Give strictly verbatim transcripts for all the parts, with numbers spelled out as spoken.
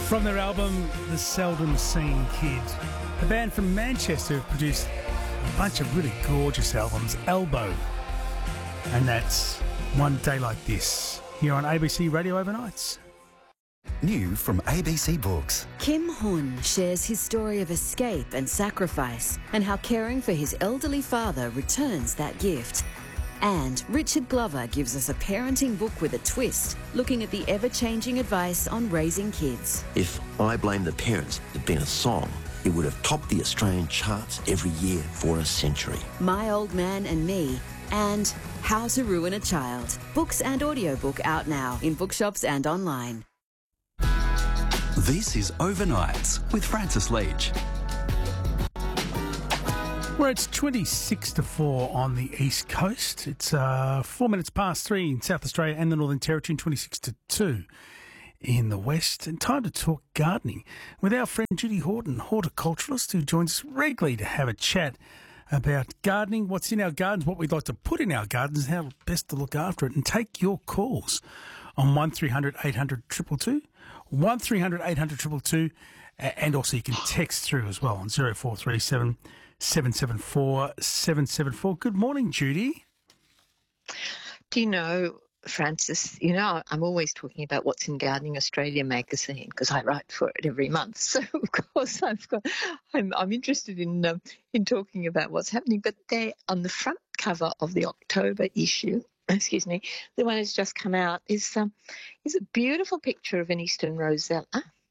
From their album, The Seldom Seen Kid, a band from Manchester have produced a bunch of really gorgeous albums, Elbow, and that's One Day Like This, here on A B C Radio Overnights. New from A B C Books. Kim Hun shares his story of escape and sacrifice and how caring for his elderly father returns that gift. And Richard Glover gives us a parenting book with a twist, looking at the ever-changing advice on raising kids. If I Blame the Parents had been a song, it would have topped the Australian charts every year for a century. My Old Man and Me, and How to Ruin a Child. Books and audiobook out now in bookshops and online. This is Overnights with Francis Leach. Well, it's twenty-six to four on the East Coast. It's uh, four minutes past three in South Australia and the Northern Territory, and twenty-six to two in the West. And time to talk gardening with our friend Judy Horton, horticulturalist, who joins us regularly to have a chat about gardening, what's in our gardens, what we'd like to put in our gardens, how best to look after it, and take your calls on one three hundred eight hundred two two two, one three hundred eight hundred two two two, and also you can text through as well on zero four three seven seven seven four seven seven four. Good morning, Judy. Do you know, Francis, you know, I'm always talking about what's in Gardening Australia magazine because I write for it every month. So, of course, I've got, I'm, I'm interested in um, in talking about what's happening. But they're on the front cover of the October issue. Excuse me, the one that's just come out is um, is a beautiful picture of an eastern rosella.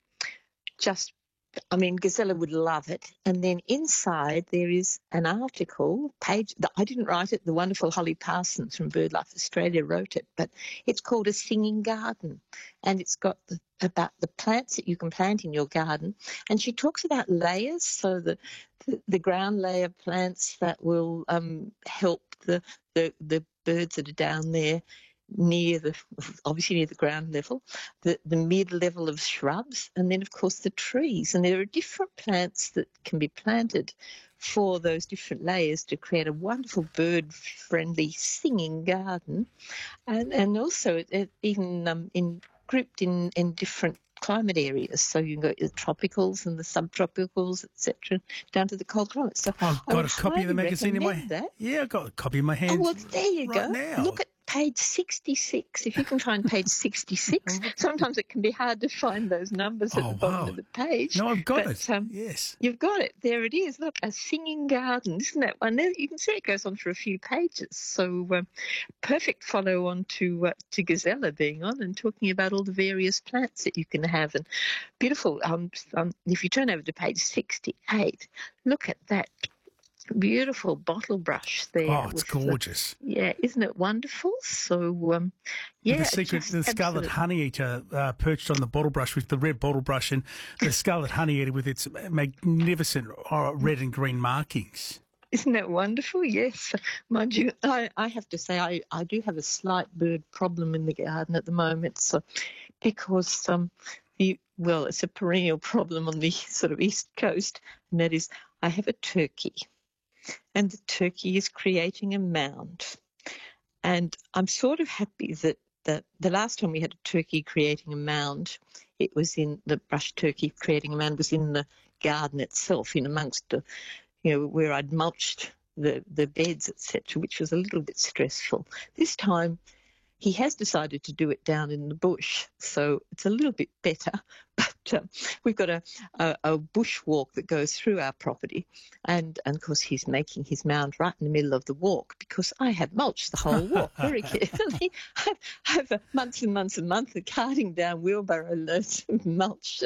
Just, I mean, Gazella would love it. And then inside there is an article page that I didn't write it. The wonderful Holly Parsons from BirdLife Australia wrote it, but it's called A Singing Garden, and it's got the, about the plants that you can plant in your garden. And she talks about layers, so the the, the ground layer plants that will um, help the the the birds that are down there near the, obviously near the ground level, the, the mid-level of shrubs, and then, of course, the trees. And there are different plants that can be planted for those different layers to create a wonderful bird-friendly singing garden. And and also it, it even um, in, grouped in, in different climate areas, so you can go to the tropicals and the subtropicals, et cetera, down to the cold climates. So I've got a copy of the magazine in my that. Yeah, I've got a copy in my hand. Oh, well, there you right go. Now. Look at page sixty-six. If you can find page sixty-six, sometimes it can be hard to find those numbers at Oh, the bottom wow. of the page. No, I've got but, it. Um, yes. You've got it. There it is. Look, A Singing Garden. Isn't that one? There, you can see it goes on for a few pages. So um, perfect follow on to, uh, to Gazella being on and talking about all the various plants that you can have. And beautiful. Um, um, if you turn over to page sixty-eight, look at that beautiful bottle brush there. Oh, it's gorgeous. The, yeah, isn't it wonderful? So, um, yeah. The secret, the scarlet honeyeater uh, perched on the bottle brush with the red bottle brush, and the scarlet honeyeater with its magnificent uh, red and green markings. Isn't that wonderful? Yes. Mind you, I, I have to say I, I do have a slight bird problem in the garden at the moment. So, because, um, you, well, it's a perennial problem on the sort of east coast, and that is I have a turkey. And the turkey is creating a mound. And I'm sort of happy that the, the last time we had a turkey creating a mound, it was in the brush turkey creating a mound was in the garden itself, in amongst the, you know, where I'd mulched the, the beds, et cetera, which was a little bit stressful. This time he has decided to do it down in the bush, so it's a little bit better. But um, we've got a, a, a bush walk that goes through our property, and, and of course he's making his mound right in the middle of the walk because I have mulched the whole walk very carefully. I've, I've uh, months and months and months of carting down wheelbarrow loads of mulch.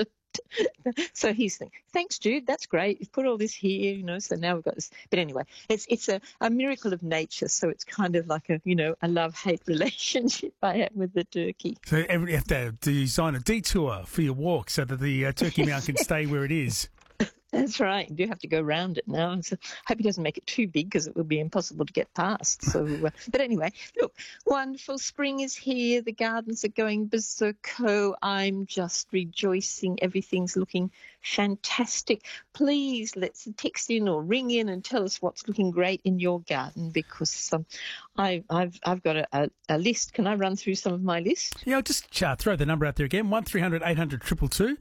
So he's thinking, thanks, Jude, that's great. You've put all this here, you know, so now we've got this. But anyway, it's it's a, a miracle of nature, so it's kind of like a, you know, a love-hate relationship I have with the turkey. So every, you have to design a detour for your walk so that the uh, turkey mound can stay where it is. That's right. You do have to go round it now. So I hope he doesn't make it too big because it will be impossible to get past. So, uh, but anyway, look, wonderful. Spring is here. The gardens are going berserko. I'm just rejoicing. Everything's looking fantastic. Please let's text in or ring in and tell us what's looking great in your garden because um, I, I've I've got a, a, a list. Can I run through some of my list? Yeah, I'll just uh, throw the number out there again: one three hundred eight hundred two two two.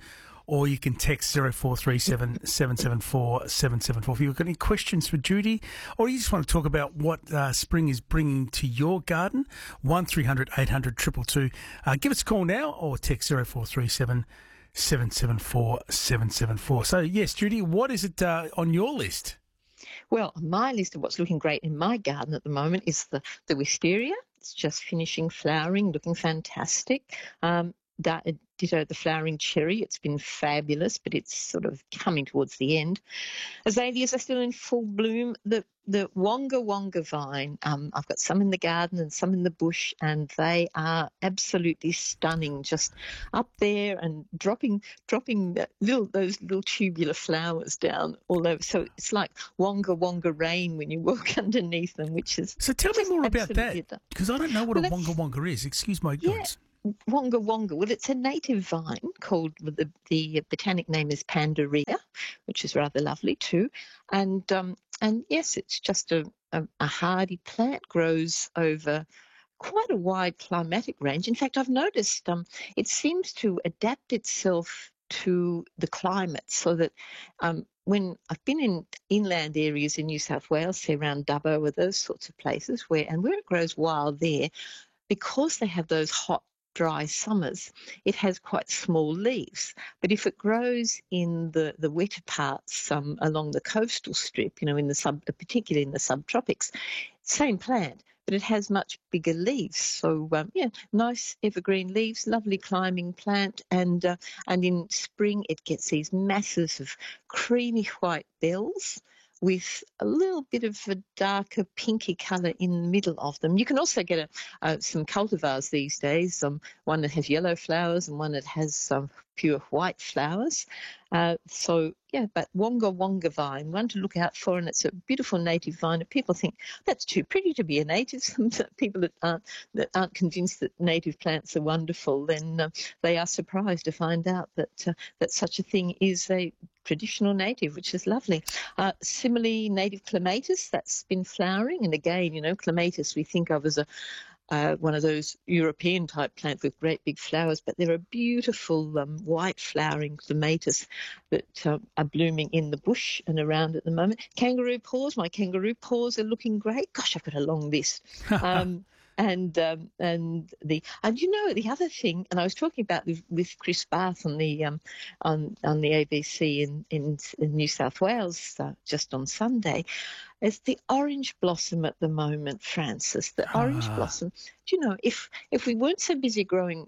or you can text zero four three seven, seven seven four, seven seven four. If you've got any questions for Judy, or you just want to talk about what uh, spring is bringing to your garden, one three hundred eight hundred two two two. Uh, give us a call now or text zero four three seven, seven seven four, seven seven four. So, yes, Judy, what is it uh, on your list? Well, my list of what's looking great in my garden at the moment is the, the wisteria. It's just finishing flowering, looking fantastic. Um, da- ditto the flowering cherry. It's been fabulous, but it's sort of coming towards the end. Azaleas are still in full bloom. The the Wonga Wonga vine, um, I've got some in the garden and some in the bush, and they are absolutely stunning, just up there and dropping dropping that little those little tubular flowers down all over. So it's like Wonga Wonga rain when you walk underneath them, which is So tell me more about that, that. because I don't know what Well, a Wonga Wonga is. Excuse my Yeah. ignorance. Wonga Wonga. Well, it's a native vine called, the, the botanic name is Pandaria, which is rather lovely too. And um, and yes, it's just a, a, a hardy plant, grows over quite a wide climatic range. In fact, I've noticed um, it seems to adapt itself to the climate, so that um, when I've been in inland areas in New South Wales, say around Dubbo or those sorts of places, where and where it grows wild there, because they have those hot, dry summers, it has quite small leaves. But if it grows in the, the wetter parts um, along the coastal strip, you know, in the sub, particularly in the subtropics, same plant, but it has much bigger leaves. So, um, yeah, nice evergreen leaves, lovely climbing plant. And, uh, and in spring, it gets these masses of creamy white bells with a little bit of a darker pinky colour in the middle of them. You can also get a, uh, some cultivars these days, um, one that has yellow flowers and one that has some um, pure white flowers. Uh, so, yeah, but Wonga Wonga vine, one to look out for, and it's a beautiful native vine. And people think that's too pretty to be a native. Some people that aren't, that aren't convinced that native plants are wonderful, then uh, they are surprised to find out that uh, that such a thing is a traditional native, which is lovely. Uh, similarly, native clematis, that's been flowering. And again, you know, clematis we think of as a Uh, one of those European type plants with great big flowers, but there are beautiful um, white flowering clematis that uh, are blooming in the bush and around at the moment. Kangaroo paws, my kangaroo paws are looking great. Gosh, I've got a long list. Um, and um, and the and you know the other thing, and I was talking about with, with Chris Bath on the um, on on the A B C in in, in New South Wales uh, just on Sunday. It's the orange blossom at the moment, Francis. The orange Ah. blossom. Do you know, if if we weren't so busy growing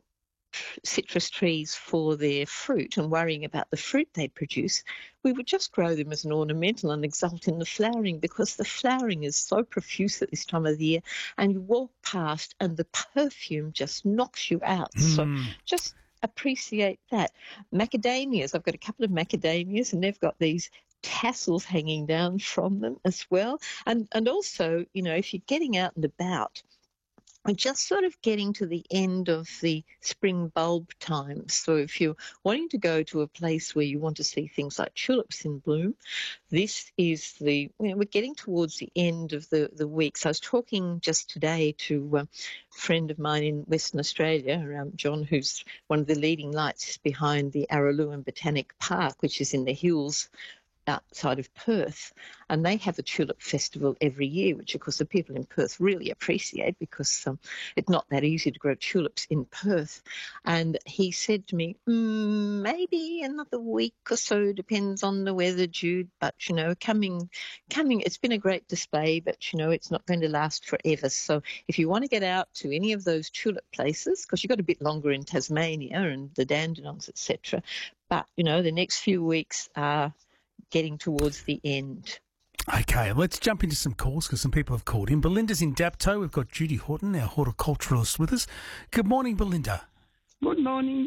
citrus trees for their fruit and worrying about the fruit they produce, we would just grow them as an ornamental and exult in the flowering, because the flowering is so profuse at this time of the year, and you walk past and the perfume just knocks you out. So Mm. just appreciate that. Macadamias, I've got a couple of macadamias, and they've got these tassels hanging down from them as well. And and also, you know, if you're getting out and about, we're just sort of getting to the end of the spring bulb time. So if you're wanting to go to a place where you want to see things like tulips in bloom, this is the, you know, we're getting towards the end of the, the week. So I was talking just today to a friend of mine in Western Australia, um, John, who's one of the leading lights behind the Araluen Botanic Park, which is in the hills outside of Perth, and they have a tulip festival every year, which of course the people in Perth really appreciate, because um, it's not that easy to grow tulips in Perth. And he said to me, mm, maybe another week or so, depends on the weather, Jude, but you know, coming coming it's been a great display, but you know, it's not going to last forever. So if you want to get out to any of those tulip places, because you've got a bit longer in Tasmania and the Dandenongs, et cetera, but you know, the next few weeks are getting towards the end. Okay, let's jump into some calls, because some people have called in. Belinda's in Dapto. We've got Judy Horton, our horticulturalist, with us. Good morning, Belinda. Good morning.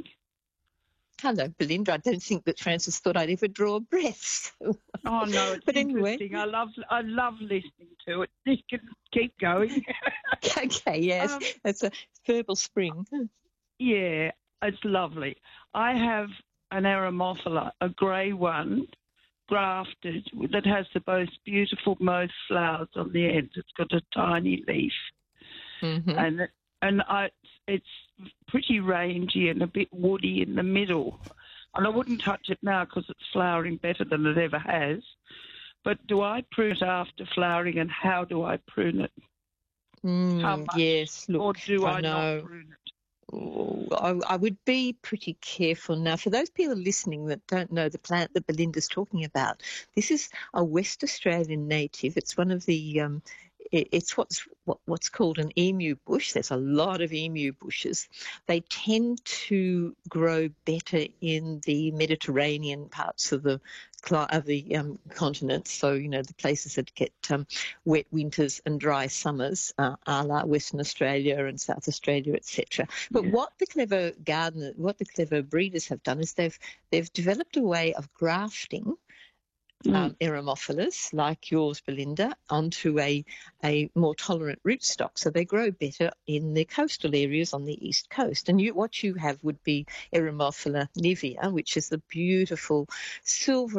Hello, Belinda. I don't think that Francis thought I'd ever draw a breath. So. Oh no, it's But anyway. interesting. I love, I love listening to it. You can keep going. Okay, yes, Um, it's a verbal spring. Yeah, it's lovely. I have an Aromophila, a grey one, grafted, that has the most beautiful most flowers on the end. It's got a tiny leaf, Mm-hmm. and and I, it's pretty rangy and a bit woody in the middle. And I wouldn't touch it now because it's flowering better than it ever has. But do I prune it after flowering, and how do I prune it? Mm, How much? yes, look, Or do I, I know. not prune it? Oh, I, I would be pretty careful now. For those people listening that don't know the plant that Belinda's talking about, this is a West Australian native. It's one of the um, it, it's what's what, what's called an emu bush. There's a lot of emu bushes. They tend to grow better in the Mediterranean parts of the of the um, continent. So, you know, the places that get um, wet winters and dry summers, uh, a la Western Australia and South Australia, et cetera. But Yeah. what the clever gardener, what the clever breeders have done is they've they've developed a way of grafting Mm. um, Eremophilus, like yours, Belinda, onto a, a more tolerant rootstock. So they grow better in the coastal areas on the east coast. And you, what you have would be Eremophila nivea, which is the beautiful silver